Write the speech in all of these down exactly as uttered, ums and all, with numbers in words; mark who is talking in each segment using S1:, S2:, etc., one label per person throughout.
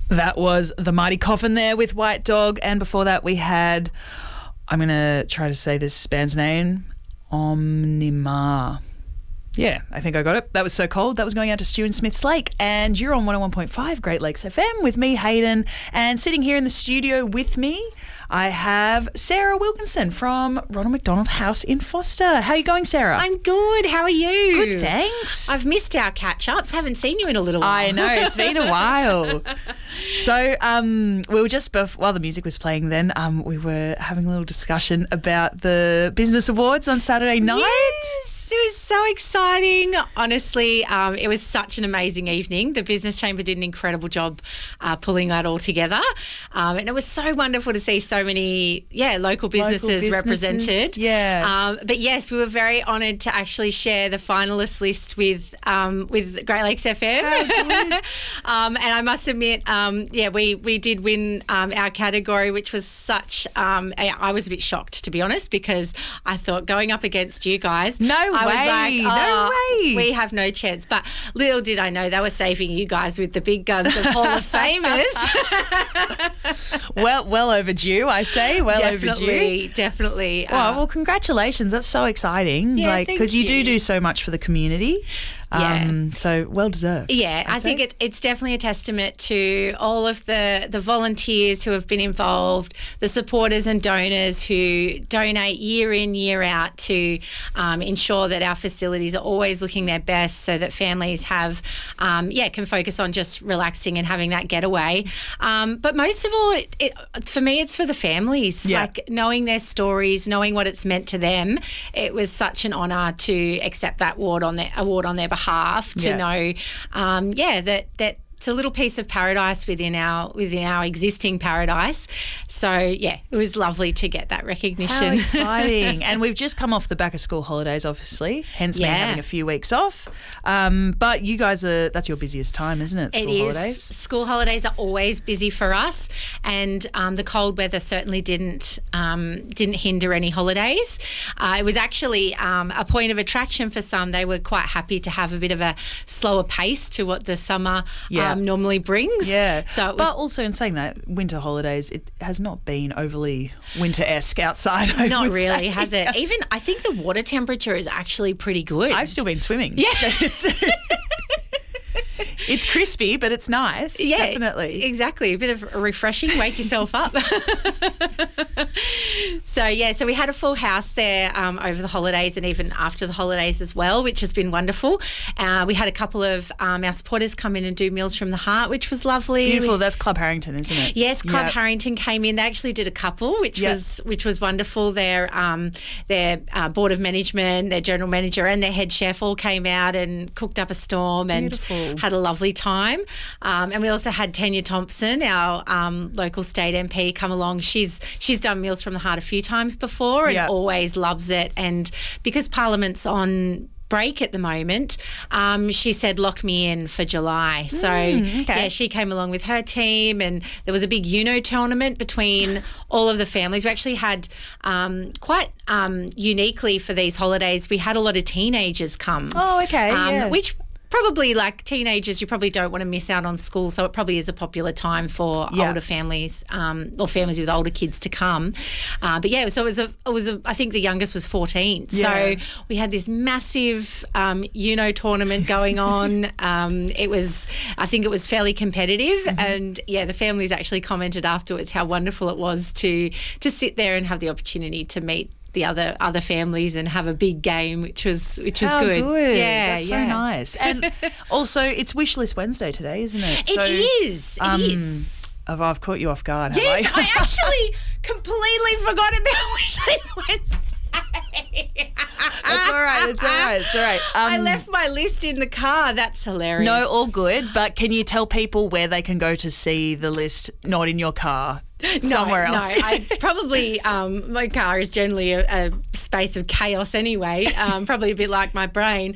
S1: That was The Mighty Coffin there with White Dog. And before that we had, I'm going to try to say this band's name, Omnimar. Yeah, I think I got it. That was So Cold. That was going out to Stu and Smith's Lake. And you're on one oh one point five Great Lakes F M with me, Hayden. And sitting here in the studio with me, I have Sarah Wilkinson from Ronald McDonald House in Foster. How are you going, Sarah?
S2: I'm good. How are you?
S1: Good, thanks.
S2: I've missed our catch-ups. Haven't seen you in a little while.
S1: I know. It's been a while. So um, we were just, bef- while the music was playing then, um, we were having a little discussion about the Business Awards on Saturday night.
S2: Yes. It was so exciting. Honestly, um, it was such an amazing evening. The Business Chamber did an incredible job uh, pulling that all together. Um, and it was so wonderful to see so many, yeah, local businesses,
S1: Local businesses,
S2: represented.
S1: yeah.
S2: Um, but yes, we were very honoured to actually share the finalist list with um, with Great Lakes F M. um, and I must admit, um, yeah, we, we did win um, our category, which was such, um, I, I was a bit shocked, to be honest, because I thought going up against you guys.
S1: No
S2: I
S1: way.
S2: was like,
S1: No
S2: oh,
S1: way.
S2: We have no chance. But little did I know they were saving you guys with the big guns of Hall of Famers.
S1: well, well overdue, I say. Well
S2: definitely,
S1: overdue.
S2: Definitely.
S1: Oh,
S2: Uh,
S1: well, congratulations. That's so exciting.
S2: Yeah,
S1: like,
S2: thank
S1: because you.
S2: you.
S1: do do so much for the community.
S2: Yeah.
S1: Um, so well deserved.
S2: Yeah, I,
S1: I
S2: think
S1: say.
S2: it's it's definitely a testament to all of the, the volunteers who have been involved, the supporters and donors who donate year in, year out to um, ensure that our facilities are always looking their best so that families have, um, yeah, can focus on just relaxing and having that getaway. Um, but most of all, it, it, for me, it's for the families.
S1: Yeah.
S2: Like knowing their stories, knowing what it's meant to them. It was such an honour to accept that award on their award on their behalf. Half to
S1: Yeah.
S2: know, um, yeah, that that it's a little piece of paradise within our within our existing paradise. So yeah, it was lovely to get that recognition.
S1: How exciting! And we've just come off the back of school holidays, obviously. Hence, me
S2: Yeah.
S1: having a few weeks off. Um, but you guys are—that's your busiest time, isn't it? School
S2: It is.
S1: holidays.
S2: School holidays are always busy for us, and um, the cold weather certainly didn't um, didn't hinder any holidays. Uh, it was actually um, a point of attraction for some. They were quite happy to have a bit of a slower pace to what the summer
S1: Yeah.
S2: um, normally brings.
S1: Yeah.
S2: So, it was
S1: but also in saying that, winter holidays, it has not been overly winter-esque outside. I
S2: not
S1: would
S2: really,
S1: say.
S2: has it? Even I think the water temperature is actually pretty good.
S1: I've still been swimming.
S2: Yeah.
S1: It's, it's crispy, but it's nice.
S2: Yeah,
S1: Definitely.
S2: exactly. A bit of refreshing, wake yourself up. So, yeah, so we had a full house there um, over the holidays and even after the holidays as well, which has been wonderful. Uh, we had a couple of um, our supporters come in and do Meals from the Heart, which was lovely.
S1: Beautiful.
S2: We-
S1: That's Club Harrington, isn't it?
S2: Yes, Club
S1: Yep.
S2: Harrington came in. They actually did a couple, which
S1: Yep.
S2: was which was wonderful. Their um, their uh, board of management, their general manager, and their head chef all came out and cooked up a storm and
S1: Beautiful.
S2: had a lovely time. Um, and we also had Tanya Thompson, our um, local state M P, come along. She's she's done Meals from the Heart a few times before and
S1: Yep.
S2: always loves it. And because Parliament's on break at the moment, um, she said lock me in for July. So
S1: Mm, okay.
S2: yeah, she came along with her team and there was a big Uno tournament between all of the families. We actually had um, quite um, uniquely for these holidays, we had a lot of teenagers come.
S1: Oh, okay.
S2: um,
S1: yeah.
S2: Which probably, like teenagers, you probably don't want to miss out on school, so it probably is a popular time for
S1: Yeah.
S2: older families um, or families with older kids to come. Uh, but yeah, so it was a, it was a, I think the youngest was fourteen.
S1: Yeah.
S2: So we had this massive um, Uno tournament going on. um, it was, I think it was fairly competitive,
S1: Mm-hmm.
S2: and yeah, the families actually commented afterwards how wonderful it was to to sit there and have the opportunity to meet the other other families and have a big game, which was which was
S1: How
S2: good.
S1: good.
S2: Yeah,
S1: That's
S2: yeah.
S1: so nice. And also, it's Wish List Wednesday today, isn't it?
S2: It
S1: So,
S2: is. It
S1: um,
S2: is.
S1: I've, I've caught you off guard, have
S2: Yes,
S1: I?
S2: I actually completely forgot about Wish List Wednesday.
S1: That's all right. That's all right. It's all right. Um,
S2: I left my list in the car. That's hilarious.
S1: No, all good. But can you tell people where they can go to see the list, not in your car, somewhere
S2: no,
S1: else?
S2: No, I probably, um, my car is generally a, a space of chaos anyway, um, probably a bit like my brain.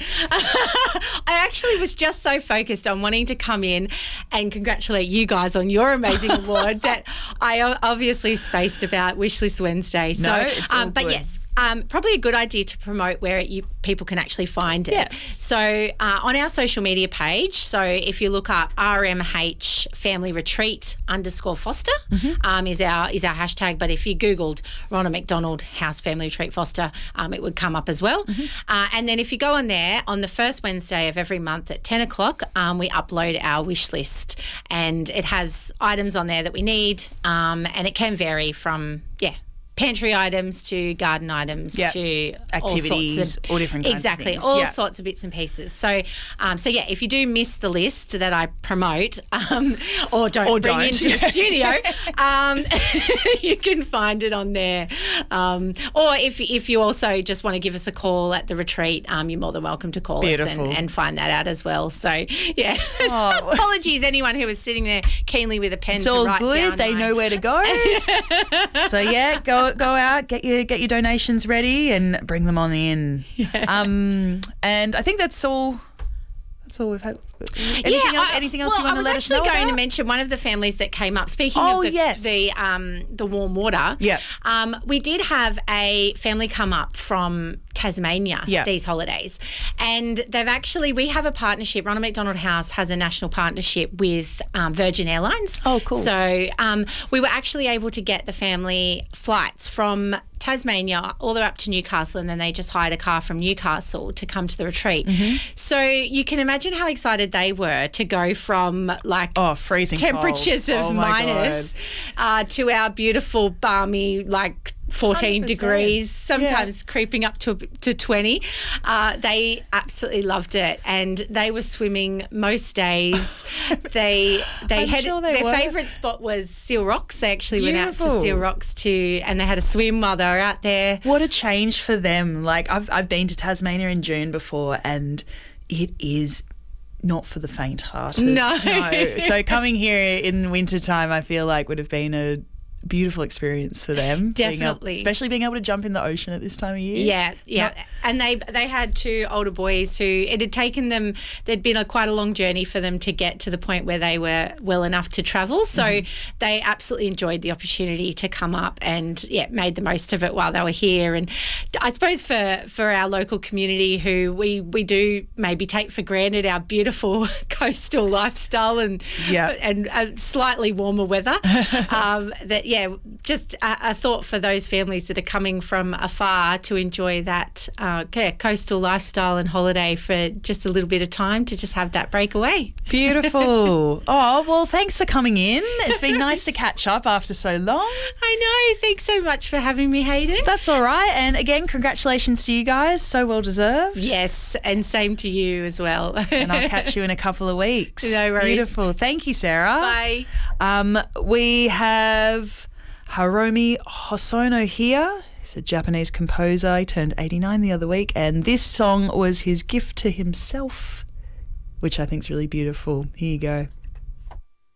S2: I actually was just so focused on wanting to come in and congratulate you guys on your amazing award that I o- obviously spaced about Wishlist Wednesday. So,
S1: No, it's all
S2: um, but
S1: good.
S2: yes. um, probably a good idea to promote where it, you, people can actually find it.
S1: Yes.
S2: So uh, on our social media page, so if you look up R M H Family Retreat underscore Foster mm-hmm. um, is our is our hashtag. But if you Googled Ronald McDonald House Family Retreat Foster, um, it would come up as well. Mm-hmm. Uh, and then if you go on there, on the first Wednesday of every month at ten o'clock, um, we upload our wish list. And it has items on there that we need, um, and it can vary from, yeah, pantry items to garden items
S1: yep.
S2: to
S1: activities,
S2: all, sorts of,
S1: all different kinds
S2: exactly,
S1: of things.
S2: all
S1: yep.
S2: sorts of bits and pieces. So, um, so yeah, if you do miss the list that I promote, um, or don't
S1: or
S2: bring
S1: don't.
S2: into the studio, um, you can find it on there. Um, or if if you also just want to give us a call at the retreat, um, you're more than welcome to call
S1: Beautiful.
S2: us and, and find that out as well. So, yeah,
S1: oh.
S2: apologies anyone who was sitting there keenly with a pen
S1: it's
S2: to
S1: all
S2: write
S1: good.
S2: down.
S1: They
S2: my...
S1: know where to go. So yeah, go go out, get your get your donations ready, and bring them on in. Yeah. Um, and I think that's all. That's all we've had. Anything
S2: yeah,
S1: else?
S2: I,
S1: Anything else
S2: well,
S1: you want
S2: I
S1: to let us know
S2: I was actually going
S1: about?
S2: to mention one of the families that came up. Speaking
S1: Oh,
S2: of the
S1: yes.
S2: the, um, the warm water,
S1: yeah.
S2: um, we did have a family come up from Tasmania
S1: yeah.
S2: these holidays, and they've actually we have a partnership. Ronald McDonald House has a national partnership with um, Virgin Airlines.
S1: Oh, cool!
S2: So um, we were actually able to get the family flights from Tasmania all the way up to Newcastle, and then they just hired a car from Newcastle to come to the retreat. Mm-hmm. So you can imagine how excited they were to go from like
S1: oh, freezing
S2: temperatures
S1: cold.
S2: of
S1: oh
S2: minus uh, to our beautiful balmy like fourteen one hundred percent degrees, sometimes yeah. creeping up to to twenty. Uh, they absolutely loved it, and they were swimming most days. they they
S1: I'm
S2: had
S1: sure they
S2: their
S1: were.
S2: favourite spot was Seal Rocks. They actually
S1: Beautiful.
S2: went out to Seal Rocks too, and they had a swim while they were out there.
S1: What a change for them! Like I've I've been to Tasmania in June before, and it is not for the faint-hearted.
S2: No.
S1: no. So coming here in winter time, I feel like would have been a beautiful experience for them.
S2: Definitely.
S1: Being able, especially being able to jump in the ocean at this time of year.
S2: Yeah, yeah.
S1: Not-
S2: and they they had two older boys who it had taken them, there'd been a quite a long journey for them to get to the point where they were well enough to travel. So mm-hmm. they absolutely enjoyed the opportunity to come up and, yeah, made the most of it while they were here. And I suppose for, for our local community who we, we do maybe take for granted our beautiful coastal lifestyle and,
S1: yeah.
S2: and uh, slightly warmer weather, um, that, yeah, just a, a thought for those families that are coming from afar to enjoy that uh, yeah, coastal lifestyle and holiday for just a little bit of time to just have that break away.
S1: Beautiful. Oh, well, thanks for coming in. It's been nice to catch up after so long.
S2: I know. Thanks so much for having me, Hayden.
S1: That's all right. And again, congratulations to you guys. So well deserved.
S2: Yes, and same to you as well.
S1: And I'll catch you in a couple of weeks.
S2: No worries.
S1: Beautiful. Thank you, Sarah.
S2: Bye.
S1: Um, we have Hiromi Hosono here. He's a Japanese composer. He turned eighty-nine the other week, and this song was his gift to himself, which I think is really beautiful. Here you go.